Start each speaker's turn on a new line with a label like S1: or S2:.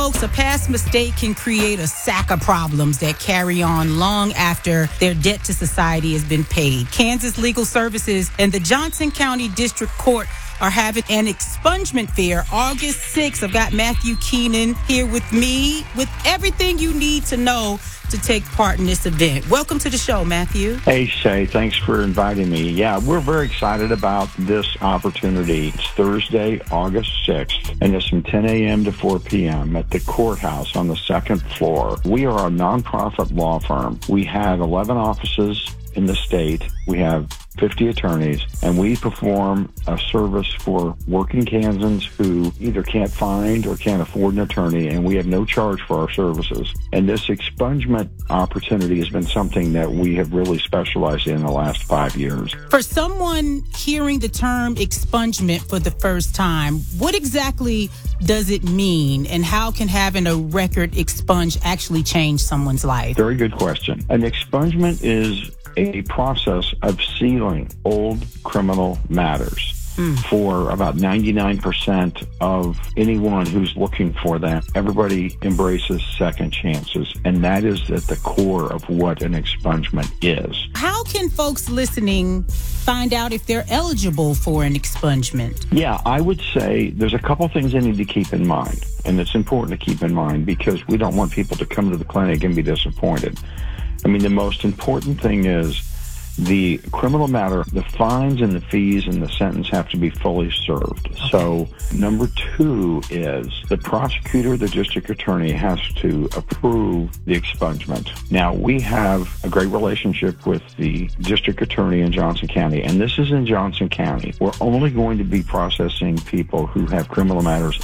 S1: folks, a past mistake can create a sack of problems that carry on long after their debt to society has been paid. Kansas Legal Services and the Johnson County District Court are having an expungement fair August 6th. I've got Matthew Keenan here with me with everything you need to know to take part in this event. Welcome to the show, Matthew.
S2: Hey, Shay. Thanks for inviting me. Yeah, we're very excited about this opportunity. It's Thursday, August 6th, and it's from 10 a.m. to 4 p.m. at the courthouse on the second floor. We are a nonprofit law firm. We have 11 offices in the state. We have 50 attorneys, and we perform a service for working Kansans who either can't find or can't afford an attorney, and we have no charge for our services. And this expungement opportunity has been something that we have really specialized in the last 5 years.
S1: For someone hearing the term expungement for the first time, what exactly does it mean, and how can having a record expunged actually change someone's life?
S2: Very good question. An expungement is a process of sealing old criminal matters for about 99% of anyone who's looking for that. Everybody embraces second chances, and that is at the core of what an expungement is.
S1: How can folks listening find out if they're eligible for an expungement?
S2: Yeah, I would say there's a couple things they need to keep in mind, and it's important to keep in mind because we don't want people to come to the clinic and be disappointed. I mean, the most important thing is the criminal matter, the fines and the fees and the sentence have to be fully served. Okay. So number two is the prosecutor, the district attorney, has to approve the expungement. Now, we have a great relationship with the district attorney in Johnson County, and this is in Johnson County. We're only going to be processing people who have criminal matters